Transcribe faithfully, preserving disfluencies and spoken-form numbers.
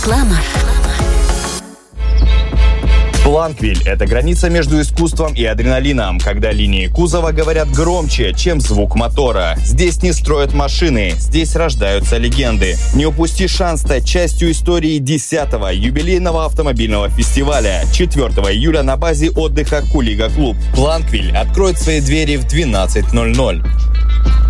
Реклама. Планквиль – это граница между искусством и адреналином, когда линии кузова говорят громче, чем звук мотора. Здесь не строят машины, здесь рождаются легенды. Не упусти шанс стать частью истории десятого юбилейного автомобильного фестиваля четвёртого июля на базе отдыха Кулига Клуб. Планквиль откроет свои двери в двенадцать ноль ноль.